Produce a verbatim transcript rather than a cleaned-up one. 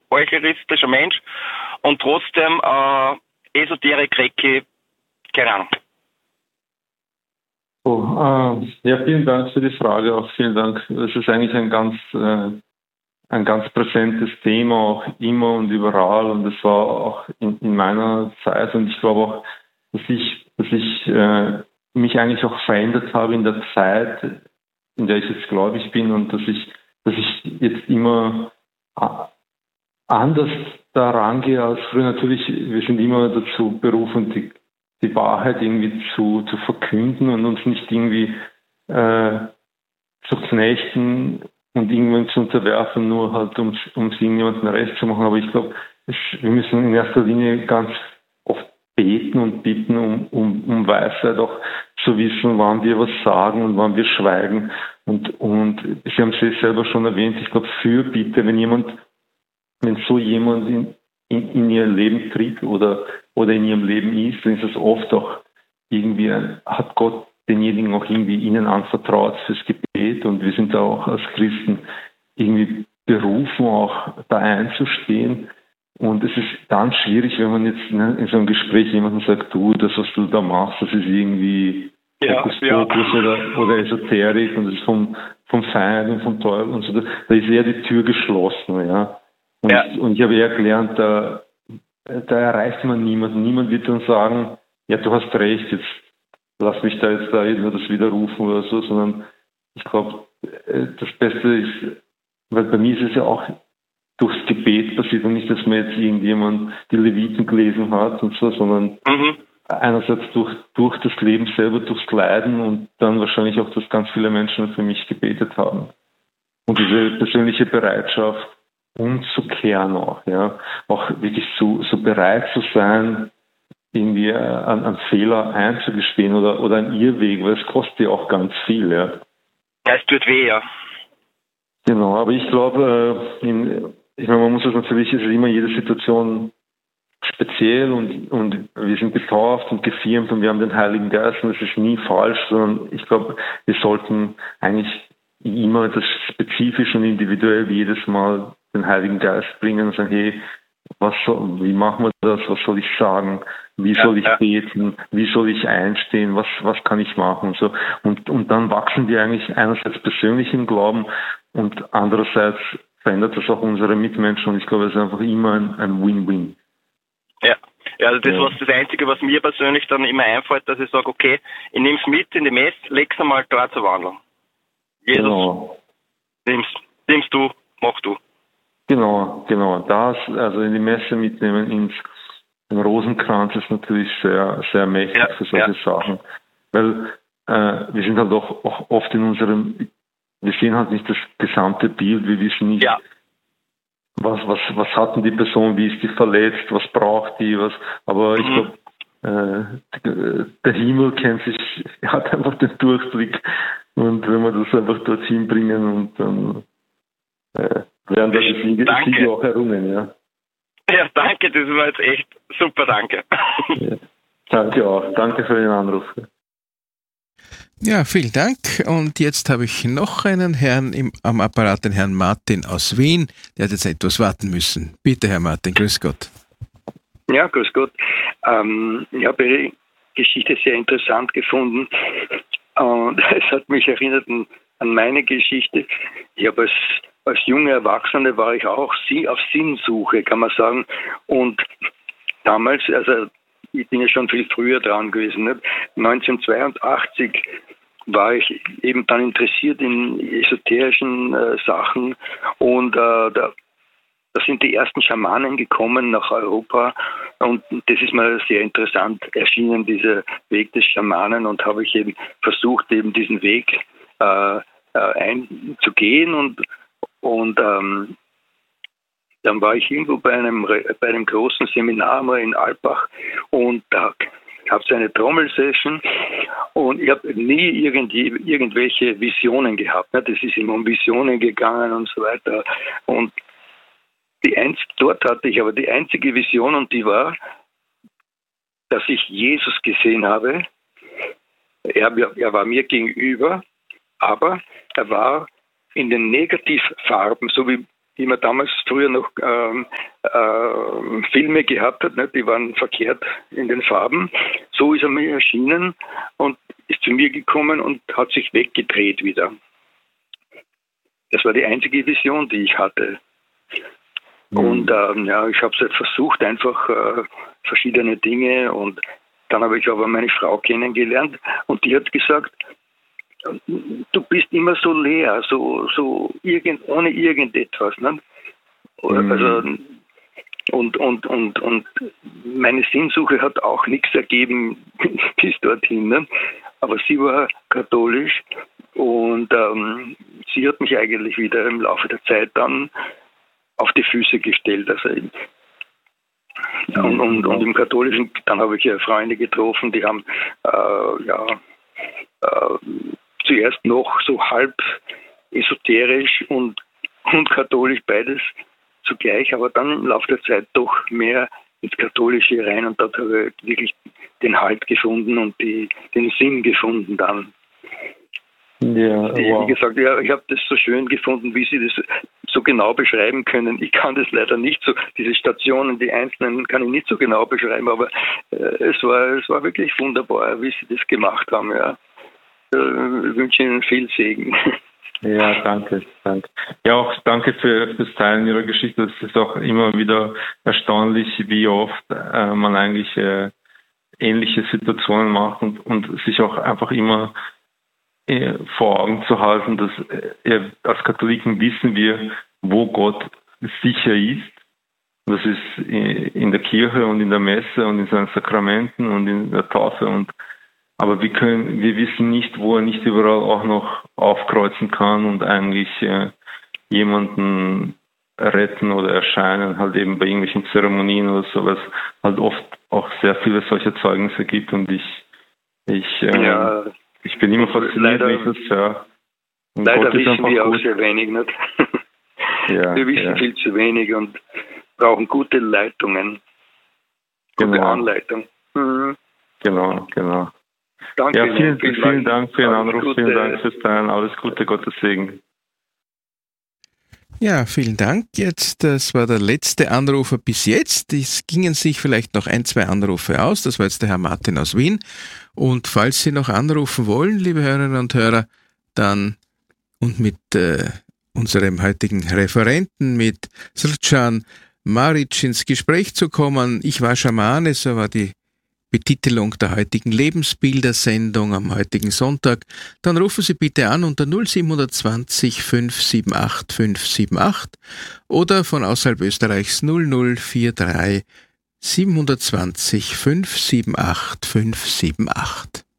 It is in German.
heuchleristischer Mensch und trotzdem äh, Esoterik, Reiki, keine Ahnung. Oh, äh, ja, vielen Dank für die Frage, auch vielen Dank. Es ist eigentlich ein ganz, äh, ein ganz präsentes Thema, auch immer und überall, und es war auch in, in meiner Zeit, und ich glaube auch, dass ich, dass ich äh, mich eigentlich auch verändert habe in der Zeit, in der ich jetzt gläubig bin, und dass ich, dass ich jetzt immer anders da rangehe als früher. Natürlich, wir sind immer dazu berufen, die die Wahrheit irgendwie zu, zu verkünden und uns nicht irgendwie äh, zu knechten und irgendwann zu unterwerfen, nur halt, um es irgendjemandem recht zu machen. Aber ich glaube, wir müssen in erster Linie ganz oft beten und bitten um, um, um Weisheit, auch zu wissen, wann wir was sagen und wann wir schweigen. Und, und Sie haben es selber schon erwähnt, ich glaube, Fürbitte, wenn jemand, wenn so jemand in, in, in ihr Leben tritt oder oder in ihrem Leben ist, dann ist es oft auch irgendwie, hat Gott denjenigen auch irgendwie ihnen anvertraut fürs Gebet, und wir sind da auch als Christen irgendwie berufen, auch da einzustehen. Und es ist dann schwierig, wenn man jetzt ne, in so einem Gespräch jemandem sagt, du, das, was du da machst, das ist irgendwie ja, Fokus ja. oder, oder Esoterik und das ist vom, vom Feind und vom Teufel und so. Da, da ist eher die Tür geschlossen, ja. Und, ja. Ich, und ich habe eher gelernt, da Da erreicht man niemanden. Niemand wird dann sagen, ja, du hast recht, jetzt lass mich da jetzt da das widerrufen oder so, sondern ich glaube, das Beste ist, weil bei mir ist es ja auch durchs Gebet passiert und nicht, dass mir jetzt irgendjemand die Leviten gelesen hat und so, sondern mhm. einerseits durch, durch das Leben selber, durchs Leiden, und dann wahrscheinlich auch, dass ganz viele Menschen für mich gebetet haben. Und diese persönliche Bereitschaft, umzukehren auch, ja, auch wirklich so, so bereit zu sein, irgendwie an, an Fehler einzugestehen oder, oder einen Irrweg, weil es kostet ja auch ganz viel, ja. Ja, es tut weh, ja. Genau, aber ich glaube, in, ich meine, man muss das natürlich, es ist immer jede Situation speziell, und, und wir sind getauft und gefirmt und wir haben den Heiligen Geist, und das ist nie falsch, sondern ich glaube, wir sollten eigentlich immer das spezifisch und individuell wie jedes Mal den Heiligen Geist bringen und sagen, hey, was soll, wie machen wir das, was soll ich sagen, wie soll ich ja, ja. beten, wie soll ich einstehen, was, was kann ich machen und so. Und, und dann wachsen wir eigentlich einerseits persönlich im Glauben und andererseits verändert das auch unsere Mitmenschen, und ich glaube, es ist einfach immer ein, ein Win-Win. Ja, ja, also das ja. war das Einzige, was mir persönlich dann immer einfällt, dass ich sage, okay, ich nehme es mit in die Messe, leg's einmal da zur Wandlung. Jesus, genau. nimmst, nimmst du, mach du. Genau, genau. Das, also in die Messe mitnehmen, ins den Rosenkranz ist natürlich sehr, sehr mächtig ja, für solche ja. Sachen. Weil äh, wir sind halt auch, auch oft in unserem, wir sehen halt nicht das gesamte Bild, wir wissen nicht, ja. was, was, was hat denn die Person, wie ist die verletzt, was braucht die, was, aber mhm. ich glaube, äh, der Himmel kennt sich, er hat einfach den Durchblick, und wenn wir das einfach dorthin bringen, und dann äh, werden da die Siege, Siege auch errungen, ja. Ja, danke, das war jetzt echt super, danke. Ja, danke auch, danke für den Anruf. Ja, vielen Dank. Und jetzt habe ich noch einen Herrn im, am Apparat, den Herrn Martin aus Wien. Der hat jetzt etwas warten müssen. Bitte, Herr Martin, grüß Gott. Ja, grüß Gott. Ähm, ich habe Ihre Geschichte sehr interessant gefunden. Und es hat mich erinnert an meine Geschichte. Ich habe als Als junge Erwachsene war ich auch auf Sinnsuche, kann man sagen. Und damals, also ich bin ja schon viel früher dran gewesen, nicht? neunzehnhundertzweiundachtzig war ich eben dann interessiert in esoterischen äh, Sachen. Und äh, da, da sind die ersten Schamanen gekommen nach Europa. Und das ist mir sehr interessant erschienen, dieser Weg des Schamanen. Und habe ich eben versucht, eben diesen Weg äh, äh, einzugehen. Und Und ähm, dann war ich irgendwo bei einem bei einem großen Seminar mal in Alpbach, und da gab es eine Trommelsession, und ich habe nie irgendwie irgendwelche Visionen gehabt. Ne? Das ist immer um Visionen gegangen und so weiter. Und die einz dort hatte ich aber die einzige Vision, und die war, dass ich Jesus gesehen habe. Er, er war mir gegenüber, aber er war in den Negativfarben, so wie wie man damals früher noch ähm, äh, Filme gehabt hat, ne? Die waren verkehrt in den Farben. So ist er mir erschienen und ist zu mir gekommen und hat sich weggedreht wieder. Das war die einzige Vision, die ich hatte. Mhm. Und ähm, ja, ich habe es halt versucht, einfach äh, verschiedene Dinge, und dann habe ich aber meine Frau kennengelernt und die hat gesagt, du bist immer so leer, so, so irgend, ohne irgendetwas. Ne? Mhm. Also, und, und, und, und meine Sinnsuche hat auch nichts ergeben bis dorthin. Ne? Aber sie war katholisch und ähm, sie hat mich eigentlich wieder im Laufe der Zeit dann auf die Füße gestellt. Also, und, und, und im Katholischen, dann habe ich ja Freunde getroffen, die haben äh, ja äh, zuerst noch so halb esoterisch und, und katholisch beides zugleich, aber dann im Laufe der Zeit doch mehr ins Katholische rein, und dort habe ich wirklich den Halt gefunden und die, den Sinn gefunden dann. Ja, wow. Wie gesagt, ja, ich habe das so schön gefunden, wie Sie das so genau beschreiben können. Ich kann das leider nicht so, diese Stationen, die einzelnen, kann ich nicht so genau beschreiben, aber äh, es war es war wirklich wunderbar, wie Sie das gemacht haben. Ja. Ich wünsche Ihnen viel Segen. Ja, danke, danke. Ja, auch danke für das Teilen Ihrer Geschichte. Es ist auch immer wieder erstaunlich, wie oft äh, man eigentlich äh, ähnliche Situationen macht und, und sich auch einfach immer äh, vor Augen zu halten, dass äh, als Katholiken wissen wir, wo Gott sicher ist. Das ist in der Kirche und in der Messe und in seinen Sakramenten und in der Taufe, und aber wir können, wir wissen nicht, wo er nicht überall auch noch aufkreuzen kann und eigentlich äh, jemanden retten oder erscheinen, halt eben bei irgendwelchen Zeremonien oder so, was halt oft auch sehr viele solche Zeugnisse gibt, und ich ich äh, ja, ich bin immer fasziniert, wie ich das höre. Und leider wissen wir auch gut. Sehr wenig, nicht? Ja, wir wissen ja. viel zu wenig und brauchen gute Leitungen, gute genau. Anleitung. Mhm. Genau, genau. Danke ja, vielen, vielen, vielen Dank für Ihren Anruf, Gute. vielen Dank fürs Teilen, alles Gute, Gottes Segen. Ja, vielen Dank. Jetzt, das war der letzte Anrufer bis jetzt. Es gingen sich vielleicht noch ein, zwei Anrufe aus. Das war jetzt der Herr Martin aus Wien. Und falls Sie noch anrufen wollen, liebe Hörerinnen und Hörer, dann und mit äh, unserem heutigen Referenten, mit Srdjan Maric ins Gespräch zu kommen. Ich war Schamane, so war die Betitelung der heutigen Lebensbildersendung am heutigen Sonntag, dann rufen Sie bitte an unter null sieben zwei null fünf sieben acht fünf sieben acht oder von außerhalb Österreichs null null vier drei sieben zwei null fünf sieben acht fünf sieben acht.